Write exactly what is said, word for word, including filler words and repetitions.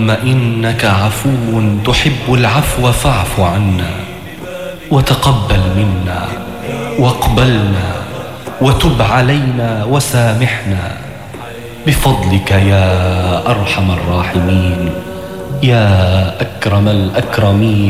اللهم إنك عفو تحب العفو فاعف عنا وتقبل منا واقبلنا وتب علينا وسامحنا بفضلك يا أرحم الراحمين يا أكرم الأكرمين